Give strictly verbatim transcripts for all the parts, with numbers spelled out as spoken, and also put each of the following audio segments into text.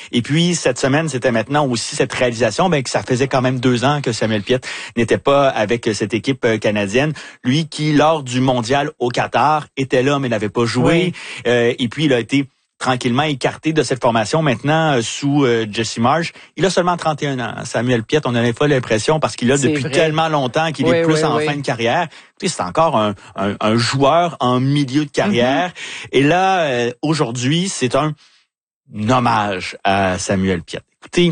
Et puis, cette semaine, c'était maintenant aussi cette réalisation, ben, que ça faisait quand même deux ans que Samuel Piette n'était pas avec cette équipe canadienne. Lui qui, lors du mondial au Qatar, était là, mais n'avait pas joué. Oui. Euh, et puis, il a été tranquillement écarté de cette formation maintenant euh, sous euh, Jesse Marsh. Il a seulement trente et un ans. Samuel Piette, on n'avait pas l'impression, parce qu'il a depuis vrai. tellement longtemps qu'il oui, est plus oui, en oui. fin de carrière. C'est encore un, un, un joueur en milieu de carrière. Mm-hmm. Et là, euh, aujourd'hui, c'est un, un hommage à Samuel Piette. Écoutez,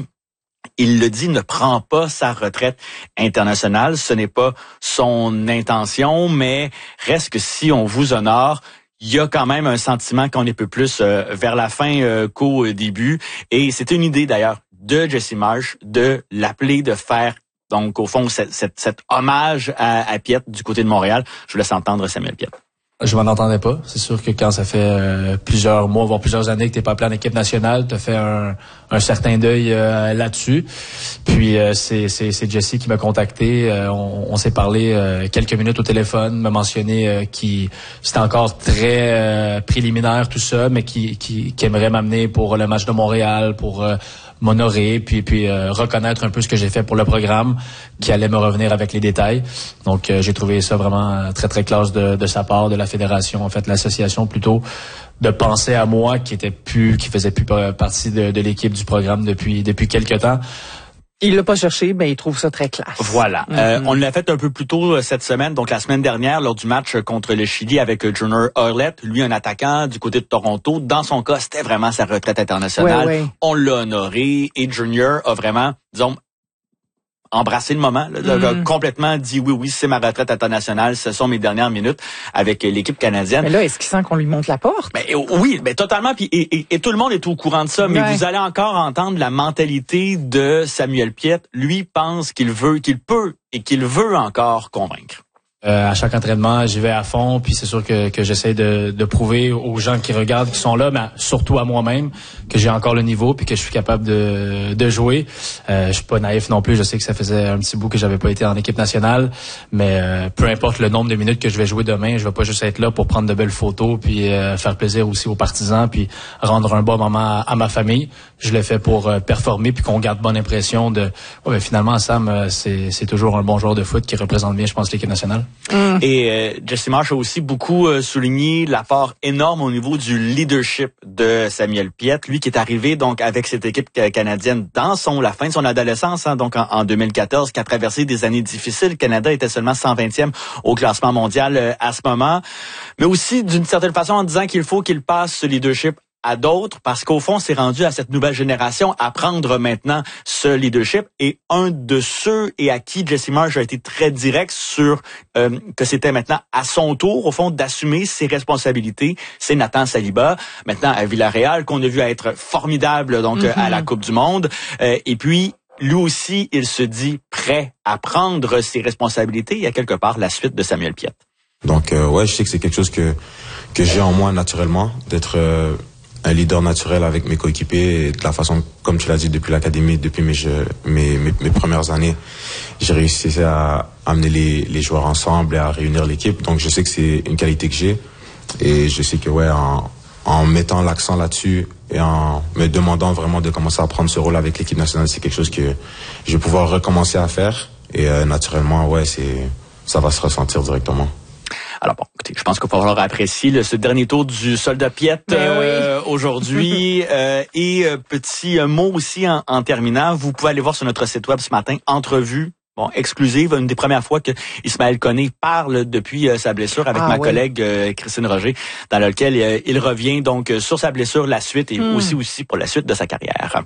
il le dit, ne prend pas sa retraite internationale. Ce n'est pas son intention, mais reste que si on vous honore, il y a quand même un sentiment qu'on est peu plus euh, vers la fin euh, qu'au début. Et c'était une idée d'ailleurs de Jesse Marsh de l'appeler, de faire donc au fond cet, cet, cet hommage à, à Piette du côté de Montréal. Je vous laisse entendre Samuel Piette. Je m'en entendais pas. C'est sûr que quand ça fait euh, plusieurs mois, voire plusieurs années que t'es pas appelé en équipe nationale, t'as fait un, un certain deuil euh, là-dessus. Puis euh, c'est, c'est, c'est Jesse qui m'a contacté. Euh, on, on s'est parlé euh, quelques minutes au téléphone, m'a mentionné euh, qu'il c'était encore très euh, préliminaire tout ça, mais qui, qui, qui aimerait m'amener pour le match de Montréal, pour euh, m'honorer, puis puis euh, reconnaître un peu ce que j'ai fait pour le programme, qui allait me revenir avec les détails. Donc euh, j'ai trouvé ça vraiment très très classe de, de sa part, de la fédération, en fait l'association plutôt, de penser à moi qui était plus, qui faisait plus partie de, de l'équipe du programme depuis depuis quelques temps. Il l'a pas cherché, mais il trouve ça très classe. Voilà. Mm-hmm. Euh, on l'a fait un peu plus tôt cette semaine, donc la semaine dernière, lors du match contre le Chili avec Junior Hoilett, lui un attaquant du côté de Toronto. Dans son cas, c'était vraiment sa retraite internationale. Oui, oui. On l'a honoré et Junior a vraiment, disons, embrassé le moment, là, mm. a complètement dit oui, oui, c'est ma retraite internationale, ce sont mes dernières minutes avec l'équipe canadienne. Mais là, est-ce qu'il sent qu'on lui monte la porte? Ben, oui, ben, totalement, puis et, et, et tout le monde est au courant de ça, mais ouais. Vous allez encore entendre la mentalité de Samuel Piette. Lui pense qu'il veut, qu'il peut et qu'il veut encore convaincre. Euh, à chaque entraînement, j'y vais à fond, puis c'est sûr que, que j'essaie de, de prouver aux gens qui regardent, qui sont là, mais surtout à moi-même, que j'ai encore le niveau, puis que je suis capable de, de jouer. Euh, je suis pas naïf non plus, je sais que ça faisait un petit bout que j'avais pas été en équipe nationale, mais euh, peu importe le nombre de minutes que je vais jouer demain, je vais pas juste être là pour prendre de belles photos, puis euh, faire plaisir aussi aux partisans, puis rendre un bon moment à, à ma famille. Je l'ai fait pour euh, performer, puis qu'on garde bonne impression de... Ouais, ben, finalement, Sam, euh, c'est, c'est toujours un bon joueur de foot qui représente bien, je pense, l'équipe nationale. Mm. Et euh, Jesse Marsh a aussi beaucoup euh, souligné l'apport énorme au niveau du leadership de Samuel Piette, lui qui est arrivé donc avec cette équipe canadienne dans son la fin de son adolescence, hein, donc en, en deux mille quatorze, qui a traversé des années difficiles. Le Canada était seulement cent vingtième au classement mondial euh, à ce moment, mais aussi d'une certaine façon en disant qu'il faut qu'il passe ce leadership à d'autres, parce qu'au fond, c'est rendu à cette nouvelle génération à prendre maintenant ce leadership. Et un de ceux et à qui Jesse Marsh a été très direct sur euh, que c'était maintenant à son tour, au fond, d'assumer ses responsabilités, c'est Nathan Saliba, maintenant à Villarreal, qu'on a vu être formidable donc mm-hmm. à la Coupe du Monde. Euh, et puis, lui aussi, il se dit prêt à prendre ses responsabilités. Il y a quelque part la suite de Samuel Piette. Donc, euh, ouais, je sais que c'est quelque chose que que j'ai en moi naturellement, d'être... Euh, un leader naturel avec mes coéquipiers et de la façon, comme tu l'as dit, depuis l'académie, depuis mes, jeux, mes, mes, mes premières années, j'ai réussi à amener les, les joueurs ensemble et à réunir l'équipe. Donc, je sais que c'est une qualité que j'ai et je sais que, ouais, en, en mettant l'accent là-dessus et en me demandant vraiment de commencer à prendre ce rôle avec l'équipe nationale, c'est quelque chose que je vais pouvoir recommencer à faire et euh, naturellement, ouais, c'est, ça va se ressentir directement. Alors bon, écoutez, je pense qu'il va falloir apprécier là, ce dernier tour du soldat Piette euh, oui. aujourd'hui. euh, et euh, petit euh, mot aussi en, en terminant, vous pouvez aller voir sur notre site web ce matin, entrevue, bon, exclusive, une des premières fois que Ismaël Koné parle depuis euh, sa blessure avec ah, ma oui. collègue euh, Christine Roger, dans lequel euh, il revient donc euh, sur sa blessure, la suite et mm. aussi aussi pour la suite de sa carrière.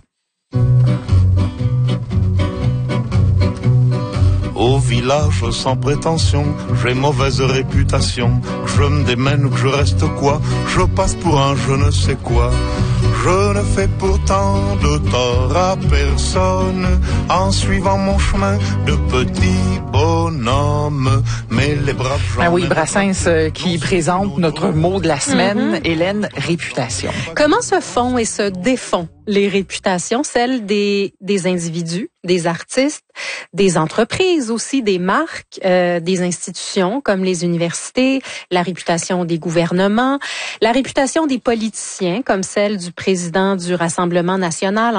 Au village sans prétention, j'ai mauvaise réputation. Que je me démène ou que je reste quoi, je passe pour un je ne sais quoi. Je ne fais pourtant de tort à personne en suivant mon chemin de petit bonhomme. Mais les braves gens... Ah oui, Brassens euh, qui présente notre mot de la semaine, mm-hmm. Hélène, réputation. Comment se font et se défont les réputations, celles des, des individus, des artistes, des entreprises aussi, des marques, euh, des institutions comme les universités, la réputation des gouvernements, la réputation des politiciens comme celle du président du Rassemblement national